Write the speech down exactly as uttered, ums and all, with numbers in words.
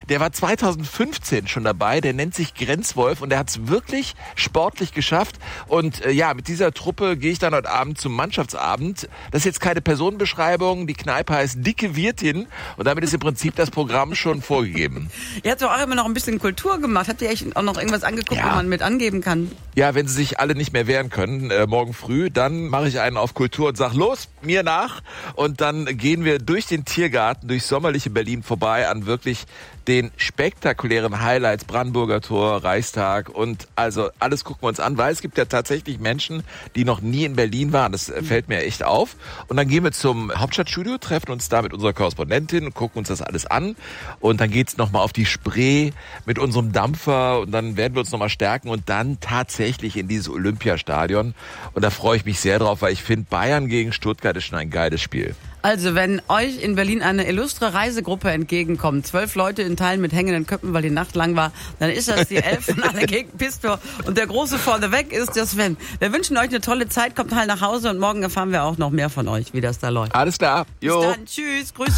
Der war zweitausendfünfzehn schon dabei, der nennt sich Grenzwolf und der hat es wirklich sportlich geschafft. Und äh, ja, mit dieser Truppe gehe ich dann heute Abend zum Mannschaftsabend. Das ist jetzt keine Personenbeschreibung, die Kneipe heißt Dicke Wirtin und damit ist im Prinzip das Programm schon vorgegeben. Ihr habt doch auch immer noch ein bisschen Kultur gemacht. Habt ihr echt auch noch irgendwas angeguckt, Ja. wo man mit angeben kann? Ja, wenn sie sich alle nicht mehr wehren können, äh, morgen früh, dann mache ich einen auf Kultur und sag los, mir nach. Und dann gehen wir durch den Tiergarten, durch sommerliche Berlin vorbei an wirklich den spektakulären Highlights, Brandenburger Tor, Reichstag und also alles gucken wir uns an, weil es gibt ja tatsächlich Menschen, die noch nie in Berlin waren. Das äh, fällt mir echt auf. Und dann gehen wir zum Hauptstadtstudio, treffen uns da mit unserer Korrespondentin und gucken uns das alles an. Und dann geht's nochmal auf die Spree mit unserem Dampfer und dann werden wir uns nochmal stärken und dann tatsächlich in dieses Olympiastadion. Und da freue ich mich sehr drauf, weil ich finde, Bayern gegen Stuttgart ist schon ein geiles Spiel. Also, wenn euch in Berlin eine illustre Reisegruppe entgegenkommt, zwölf Leute in Teilen mit hängenden Köpfen, weil die Nacht lang war, dann ist das die Elf von alle gegen Pistor. Und der Große vorneweg ist der Sven. Wir wünschen euch eine tolle Zeit, kommt halt nach Hause und morgen erfahren wir auch noch mehr von euch, wie das da läuft. Alles klar. Jo. Bis dann, tschüss, Grüße.